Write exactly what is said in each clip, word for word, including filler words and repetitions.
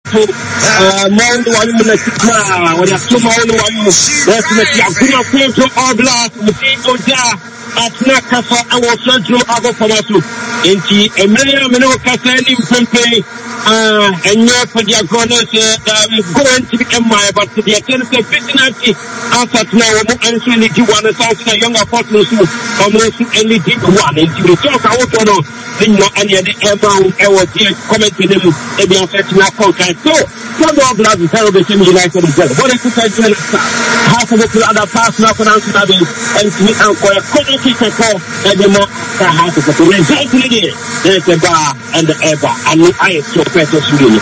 to Mount Wayne Sikra, when you have two Mount Wayne, that's what you have been to all glass, with people there. At Nakasa, I was sent to Ago Pamasu. In the Emilia Minokasa in Pompeii, and you're for the Agonas, going to be my, but to the attendance of fifty after now, and so you want to talk to a younger partner who almost any deep one. And you talk out to know, then not any of the ever, ever commenting them, they be affecting our contact. So, some of the blood is terrible to me, like them. What if you say, half of the other pass now for us to have and to meet out for a keep a call and the more half of the result there's a bar and the ever and I so precious really.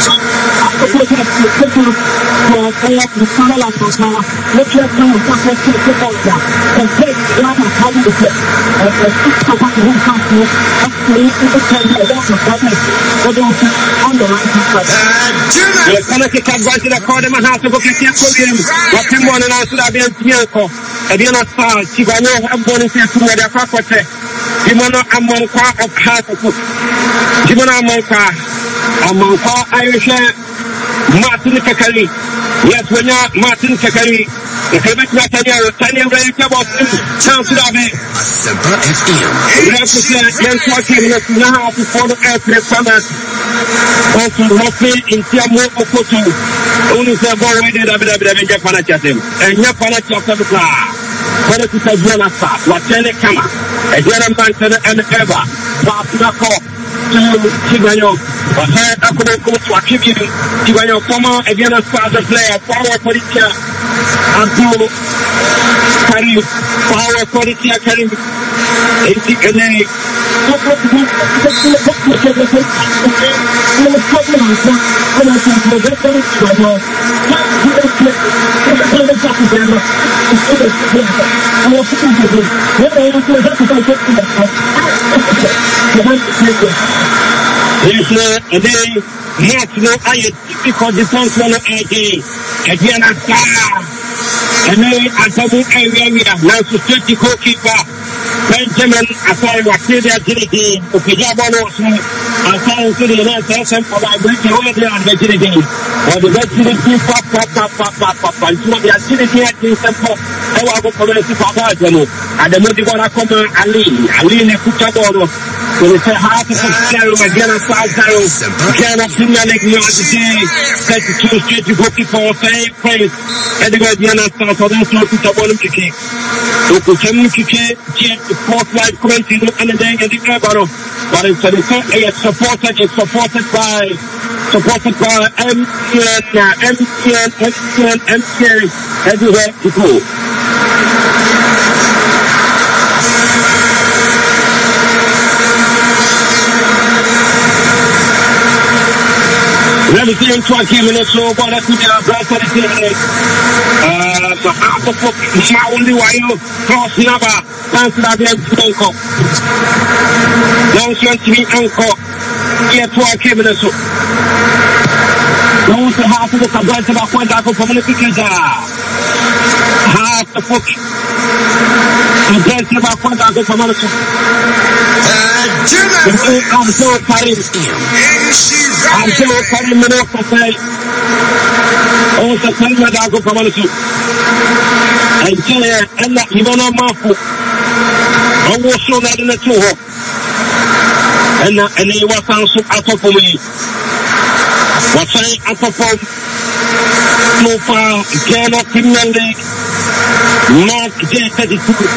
Kumada Kakote, Jimano Amonka of Hasaku, Jimano Amonka, Amonka Irish, Martin Kakari, yes, when you're Martin Kakari, the Quebec Natania, Tanya Ray Cabot, Town Sudabe, we have to say, young talking now before the airplane summers, also roughly in Tiamu Okoto, only the boy did a bit of Japanachatim, and Japanachatim. What is a Jana Fat? What Jenny Kama? A Jana Banton and Eva, Papako, to Tibayo, or her Akuko to attribute Tibayo Kama, a Jana Father player, power Politia, and to carry power Politia carrying in a Yes, and then, yes, no, I because the first one again, again, I saw, and then I saw the area, now to thirty goalkeeper, Benjamin, I saw what they did again, Okajabano, I saw to the next session for my breaking over there and the again. Or the best city, pop, pop, pop, pop, pop, pop, pop, and so the activity at this temple, I will go to Papa, and the Modigona come Ali, Ali, and Kuchaboro. So they say half of the zero again at five zero. Again at Senior Lake New Today. thirty-two straight to go for fair place. And the Guardian at South of the Kuchaboro Kiki. So Kuchamu Kiki, Jet, the fourth light commenting and the day at the Cabaro. But it's supported, it's supported by, supported by M T N, M T N, M T N, M T N, everywhere to go. Let me see in twenty minutes so but I could have brought for the team. Uh, so after for my only while, cross never, thanks to that uncle. Don't you want to be uncle? Here twenty minutes so. Don't have to look at what about one that from the picture. Half the book. I'm going to about one that from the picture. I'm so tired. I'm so tired of the say. Oh, the time that I go from the picture. And tell her, and that you don't know my foot. I was so that in the two. And and he was also out of me. What's I out of so far, Gano Premier League, Mark J thirty-two.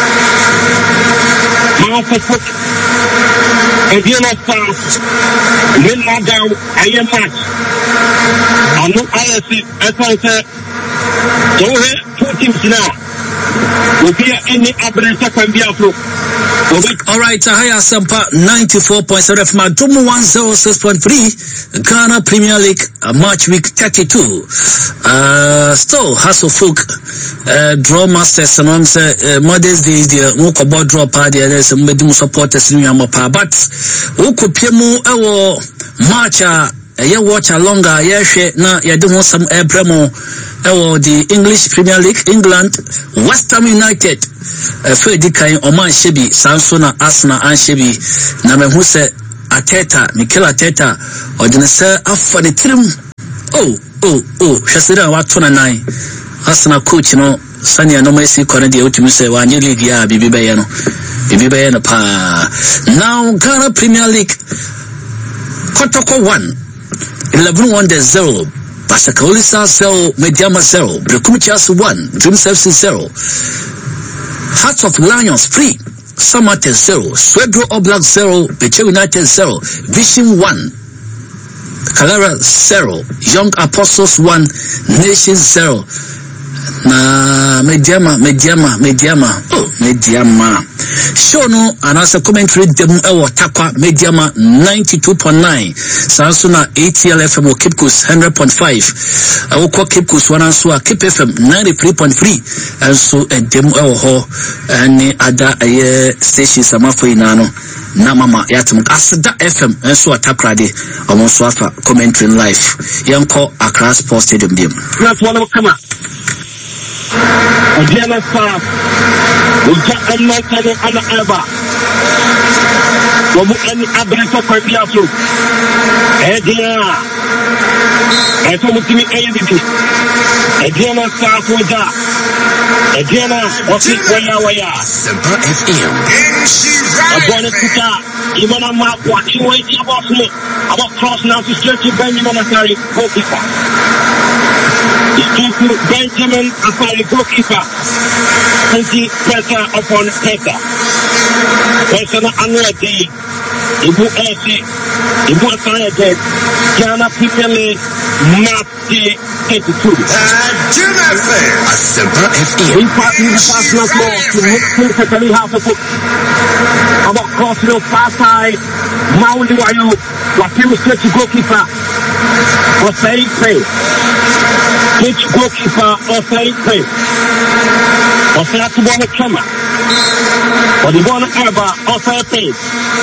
Half a foot. And you know, fast. When not down, I am match. I'm not honestly, as I said, don't have two teams now. Will be any abridged can be approved. All right, Ahaya Sampa ninety-four point seven F M, Dumu one oh six point three, Ghana Premier League, uh, March week thirty-two. Uh, still, Hassel Folk, uh, draw masters, and I'm saying, uh, Mother's Day, the Mokabo draw party, and there's some medium supporters in Yamapa. But, Oko Piemu, our March, uh, a watch a longer, yeah, na, yeah, do some air premo, uh, the English Premier League, England, West Ham United. Fred Dikain Oman Shebi Sansona Asna and Shebi na me hu se Arteta, Mikel Arteta, or the sir for the trim. Oh, oh, oh, Shasira, what's on a nine? Arsenal coach, you know, Sunny and no mercy, Cornelia, to me say, one year league, yeah, Bibi Bayano, Bibi Bayano pa. Now, Ghana Premier League, Kotoko one, eleven one zero, Pascacolisa zero, Mediama zero, Brekumichas one, Dreams F C zero, Hearts of Lions three, Samate zero, Swedro Oblak zero, Beche United zero, Vision one, Calara zero, Young Apostles one, Nation zero. Na Mediama, Mediama, Mediama, oh, Mediama. Show no, and as a commentary, demo ewa takwa Mediama ninety-two point nine. Sansuna A T L F M or Kipkus one hundred point five. I will call Kipkus one and so a Kip F M ninety-three point three. And so a demo ewa ho, and the other a station samafo inano. Na mama yatum Asada F M and so a takrade. Almost wafa commentary live. Yanko Accra Sports Stadium game. That's one of come Adiana Star, Uja Anakane Ana Eva, Wamu Ani Abresa Perpiasu, Ediana, Etomutimi A B P, Ediana Star Fuja, Ediana, Waki Waya Waya, Semper F M, Abone Kuta, Imana Mark, watching waiting about me, about cross now to stretch Benjamin Asari, goalkeeper. Benjamin Asari, goalkeeper. twenty pressure upon pressure. Personal unready. Ibu Ese, Ibu Asari, Ghana Premier League, March thirty-two. Semper F M. We part in the first last ball to move to the half of it. About crossing the far side, Maundi Wayo, Wakimu stretch goalkeeper. Was very safe. Which goalkeeper was very safe. Was there to one camera. Or the one ever was very safe.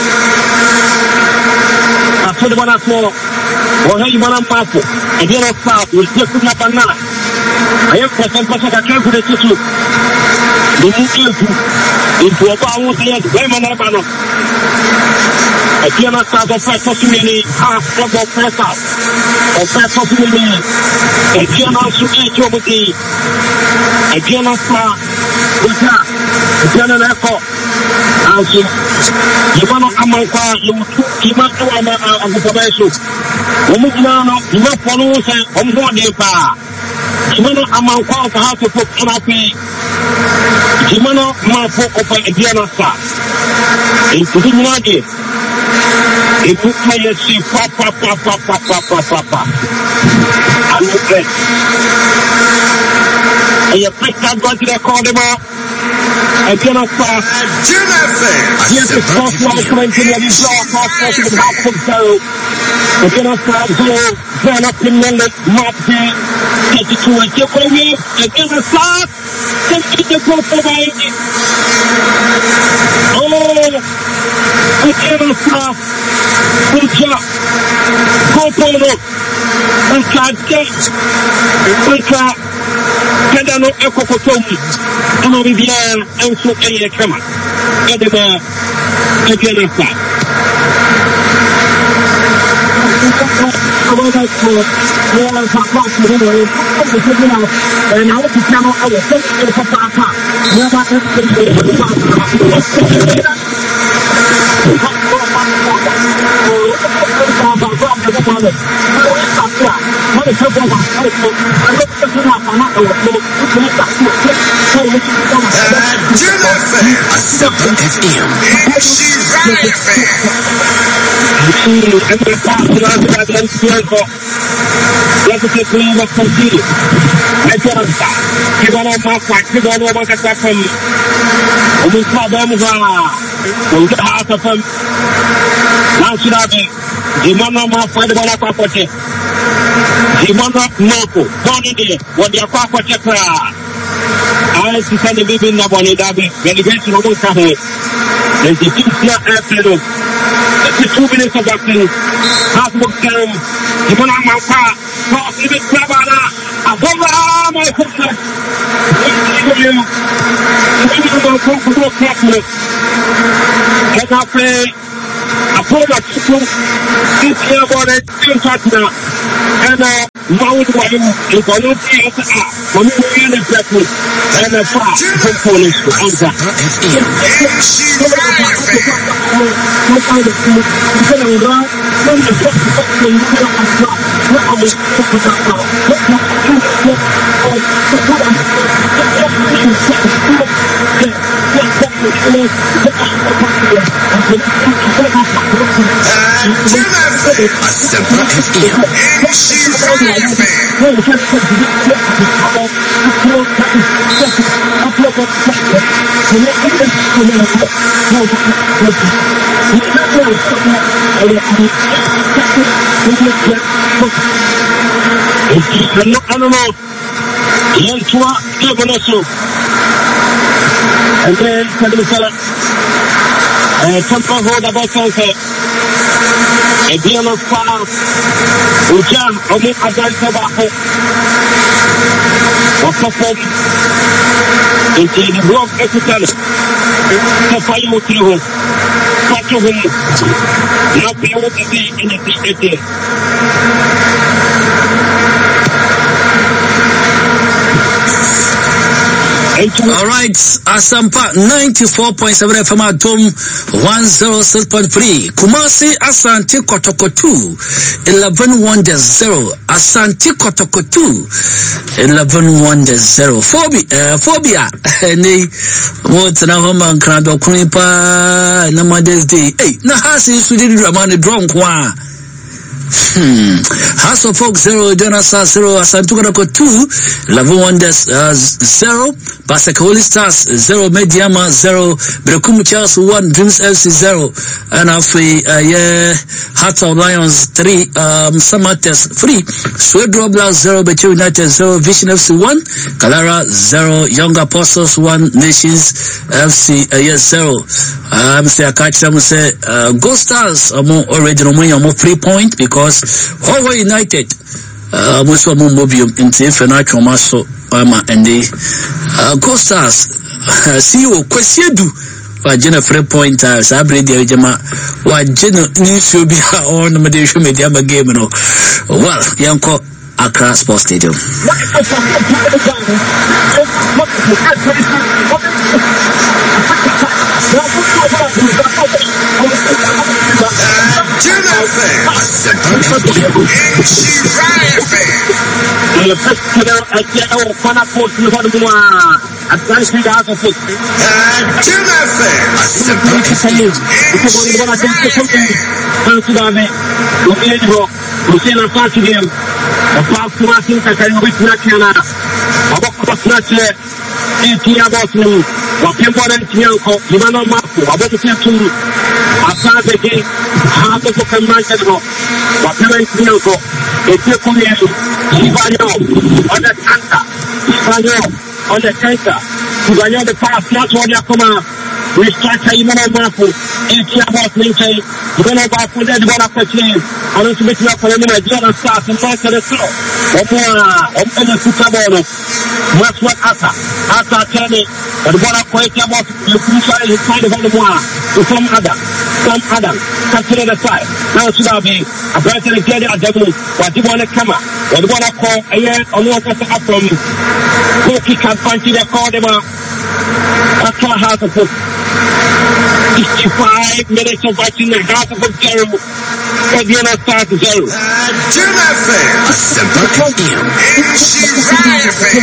After the one I saw, or hey, one I'm powerful. And the other south will just put up a banana. I have some person that came to the tissue. The move into a bound here, women are banana. A piano start of first possibility, half of the press up. Of first possibility, a piano to each over the a piano star with her, a piano echo. Also, you want to come out, you want to come out of the probation. Omugano, you want to follow us on board the car. You want to come out of the house to put an up. You want to come out of a piano star. Into the market. It took me a see, papa, papa, papa, papa, papa. I'm okay. And you pick that gun to the corner. I cannot stop. Yes, it's possible to continue to draw across the half of the show. I cannot stop. Go, turn up in the map there. Get it to a different way. I cannot stop. Take it to go for my engine. Oh, I cannot stop. Good job. Go for it. I can't get it. I can't. Pedano Eco Kotomi, and I'll be there and so a camera. Edema, again, a fact. I want to go more than half to the way of the signal, and I want to come out of the center of the Papa. Never Jimano Mafo de Bala Papote. Jimano Mako, Bonnie, what they are Papote. I see the baby in the Bonnie Dabi, when you get to know something. Then the things here after them. The two minutes of acting, half of them, Jimano Mapa, half of it, Krabana, a bomber, my footstep. And I play. Apollo Chico, this year about it, still partner, and uh, Mount Wayne, in Colombia, for me, we are the blackwood, and a far from Polish to answer. And then, uh, Tampa hold about something. A deal of fire. Ujam, Omi Adal Tobacco. Or Papa. Into the block Epital. The fire will kill him. Patch of him. Not be able to be in the theater. All right, Asampa ninety-four point seven F M Atom one oh six point three. Kumasi Asante Kotoko two eleven one zero. Asante Kotoko two eleven one zero. Phobia, uh, phobia. Ni what's na homa krado kunipa na Mother's Day. Hey, na hasi sudi dramani drunk wa. Hmm. House of Folk zero, Jonasa zero, Asantukarako two, Level Wonders uh, zero, Pasek Holy Stars zero, Mediama zero, Brekumu Charles one, Dreams F C zero, and Afi uh, yeah, Hearts of Lions three, um, Samates three, Swedro Blast zero, Bechu United zero, Vision F C one, Kalara zero, Young Apostles one, Nations F C uh, yes zero. I'm say I catch them say uh, Go Stars among original money among three point because Huawei United uh most of them mobium into financial maso ama and the uh, Go Stars uh, C E O Kwesiedu wa jena three point uh, sabre dia jama wa jena ni so bi ha on me dey show media ba game no well yanko Accra Sports Stadium. The past match is a with Nakana. About Snatch, eighteen about me. What people and Tianco, Ivano Marco, about to say to Assad again, half of the command. What parents Tianco, a Tiaco, Ivano, on the tanker, Ivano, on the tanker, Ivano the past, not what you come out. We start to Ivano Marco, eighteen about me, Ivano Marco, the one of the team. I don't make up for any idea of start and back to the floor. Open the Kutabano. What's what Asa? Asa tell me, and what I quite about the crucial inside of the one to some other, some other, consider the side. Now, should I be a better get at the moon? What you want to come up? What what I call a year on what I up from Cookie can find to the call them up. That's what I have to put. fifty-five minutes of watching the house of the zero. Indiana start to zero. Do not fair. A simple F M. She right fair.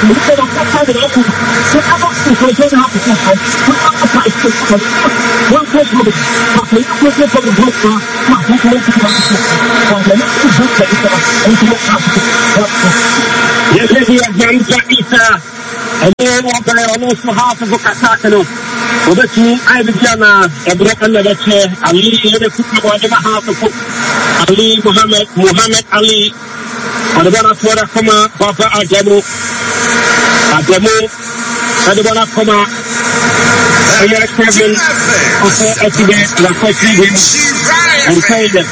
One Yes, we have Jamsa Isa. And then what I almost half of a Katakano. Obeki, I began a broken letter. Ali, the football, the half of Ali, Muhammad, Muhammad Ali. And the one for a comma, Papa Adamu. Adamu. And the one for a I got a problem of a accident, like I said, and say that.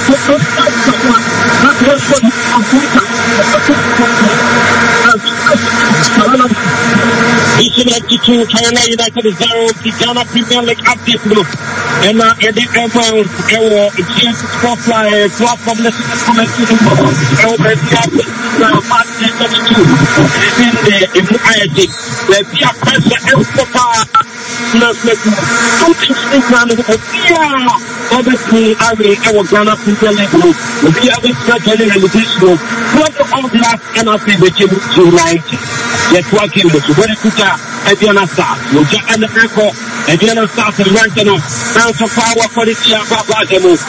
Mission eighty-two, China United zero, Ghana Premier League update group. And uh, and the amount, our chance to fly, drop from the commentary, our part thirty-two, in the in the I D. The Pia Pressa Escobar. Something around the Pia. Obviously, I will our Ghana Premier League group. We have a special education. What the all last and I think which is July. Yes, working with you. What is it? Ediana South. You get an echo. Ediana South and Rankin. Now to power for the Chia Baba.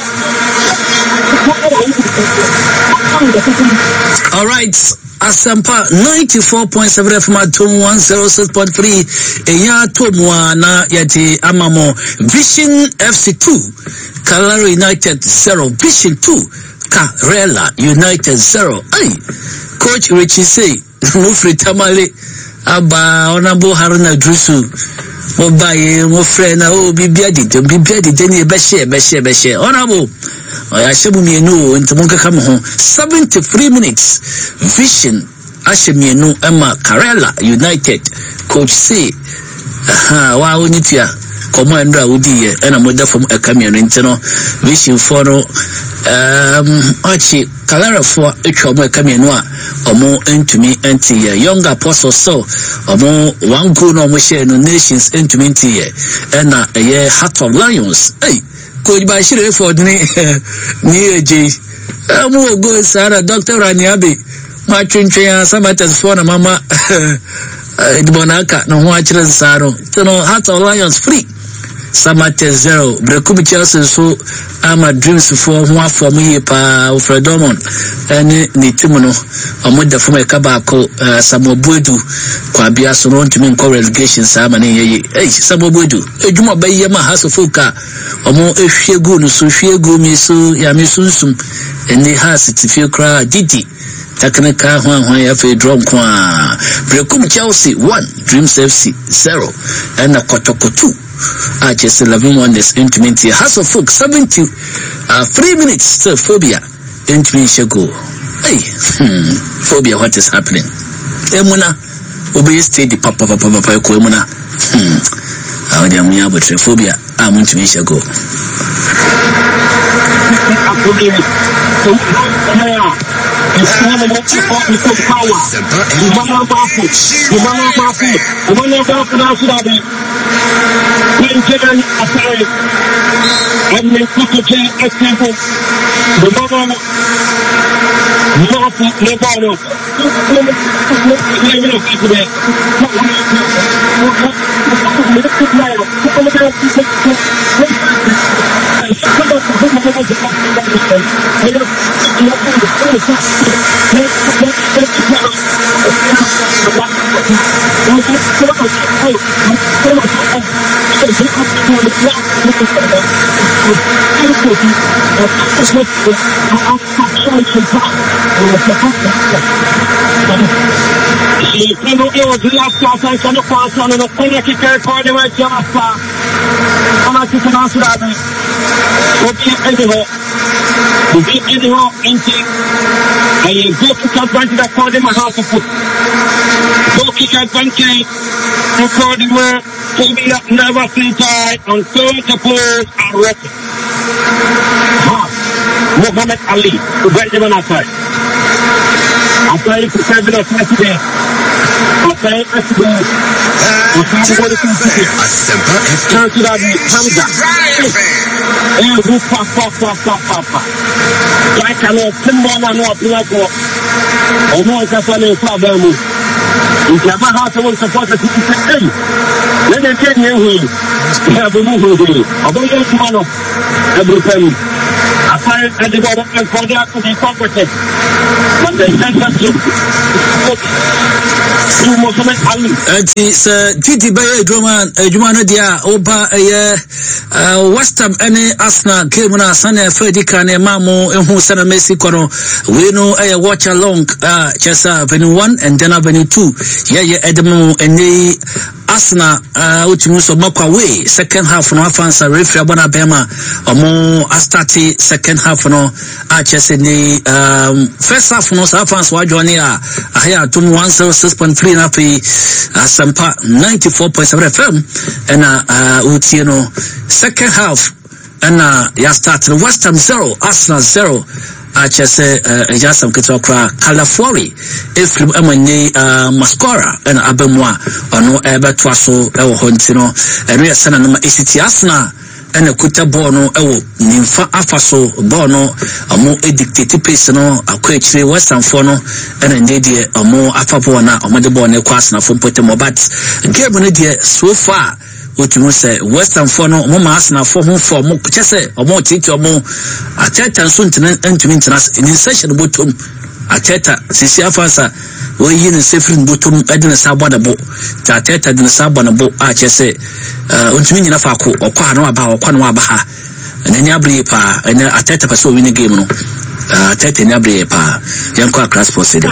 All right. Asampa ninety-four point seven F M at one oh six point three Eya Tomwa na yati amamo Vision F C two Kalaro United zero Vision two Karela United zero. Ay Coach Richie say Mufri Tamale Aba Honorable Haruna Drusu Mobaye mo friend na o bibia di to bibia di deni be share be share be share Honorable Ashebu mienu into monka kama ho seventy-three minutes Vision Ashemienu Emma Karela United Coach C aha wa onitia komo endra wudi ye na moda from akamienu ntino Vision for no um achi Karela for etwa mo akamienu a omo entumi enti ye Young Apostle so omo one goal no mo share no Nations entumi enti ye na ye Heart of Lions. Hey Coach Bashir for ni ni eji amu go Sara Doctor Raniabi ma twentwen Samatas for na mama Edbonaka no ho akire Saro no Heart of Lions free Samatas zero Brekubi Chelsea so ama dreams for ho afọ mu ye pa Fredomon ene ni timu no omoda fo me kabako Samobuedu kwa bia so no ntumi nko relegation sama ne yeye eh Samobuedu edwuma baye ma hasofoka omo ehwiegu no so hwiegu mi so ya mi sunsum ene ha sitifie kra didi takneka hwan hwan ya fe drum kwa Brekum Chelsea one Dreams F C zero and Kotokotu ah just eleven wonders intimate House of Folk seventy uh, three minutes still Phobia intimate go. Hey hmm Phobia, what is happening? Emuna obey steady papa papa papa ko emuna hmm awde amunya botre Phobia am intimate go. It's one of the most important power. The man of Bafu, the man of Bafu, the man of Bafu now should have been Benjamin Asari, and then Kutuke Example, the man of Bafu, Lebano, Il primo io di la sua senza quanto non come che per poi ma già fa ma che non si dà obi edo obi edo inti ai go to campante da poi ma ha fu go to campante to poi ma Phobia never think I on so to pose a record Muhammad Ali to Benjamin Asai Asai to seven of yesterday Asai Asai Hamza eh who pop pop pop pop pop like I know someone I know people go oh no it's a funny problem If you have a house, I will support the city. Let them tell you, we have a movie. About your tomorrow, every family. I find at the bottom and for that to be comforted. But they send us to Ati se titi baye drama adwuma no dia oba eye West Ham ene Arsenal game na Sunday Freddy kan e mamo ehu sana Messi kono we no eye watch along uh chesa avenue one and then avenue two yeah yeah edemo ene Arsenal uh ultimu so makwa way second half no afansa referee abona bema omo astati second half no a chesa ni um first half no sa afansa wadwoni a ahya tum one oh six point three na pe Asampa ninety-four point seven F M and uh Utieno second half and uh ya start the West Ham zero Arsenal zero I just say uh just some kids okra Calafori if amani uh Mascora and Abemwa ono ebe twaso ewo hontino and we sana na A C T Arsenal and a kuta bono ewo nimfa afaso bono amo edictate pace no akwechire West Ham for no and ndedie amo afapo na omade bono kwasa na fo potemo but game no die so far utumu say West Ham for no mo Arsenal for home for mo chese omo titi omo ateta nso ntena ntumi ntena in session bottom ateta sisi afansa we yin sefrin bottom edina sabona bo ta ateta edina sabona bo a chese uh ntumi nyina fa ko okwa na aba okwa na aba ha nanya bre pa ene ateta pa so win game no ateta nya bre pa yanko across for city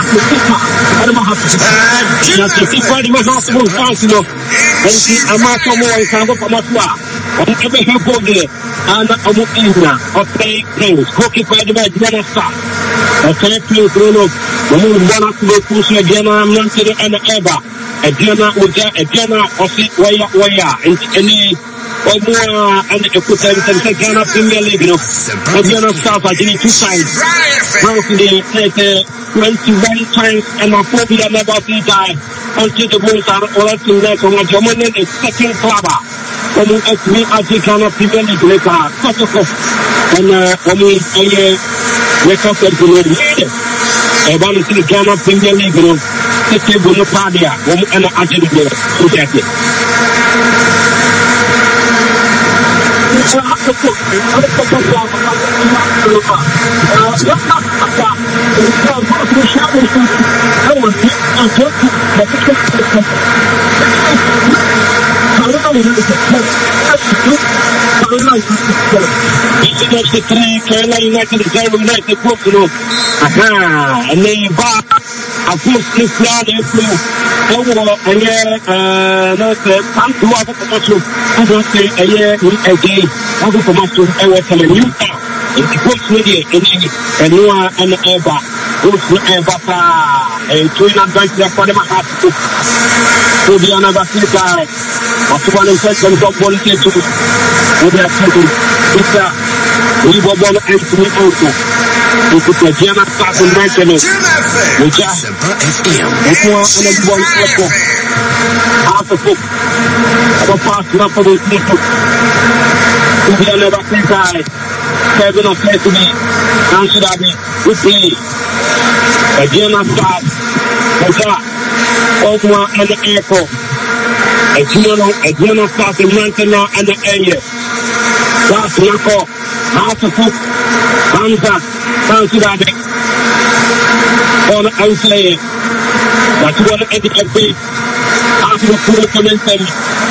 amaso mo nsango pamatwa ebe heboge ana omo ingra okay things cookie kwa de bajana sta okay please no mo mbona ku kusu agena mnansere ana eba agena uja agena osi waya waya any Omo and the Kuta and Ghana Premier League, no, Ghana staff are doing two times. Now the twenty-one times and a phobia never see die until the Bulls are all to let on a German is second club. Omo at me at the Ghana Premier League, like a cut off and Omo a wake up at the leader. I want to see Ghana Premier League, no, take Bonopadia, Omo and a agenda to get it. I have to put I have to put down I put this blood in blue. Oh, and yeah, uh, no, come to other commercial. I don't say a year again. Other commercial, I was telling you. If you put media in a new and ever, who's ever, and twin and bank for them have to to be another guy. What's one of them got one to with their children. It's a we were one and three also. We could get Jana Stars and Maintenance. We just it's more than one echo. Half a foot. Our past enough for those people. To be another guy. Kevin of Destiny. Answer that we play. A Jana Stars. We got Ogma and the echo. A Jana, a Jana Stars in Maintenance and the area. That's Nako. Half a foot. Hamza. Fancy that on outside. That's what I did. After the full commencement,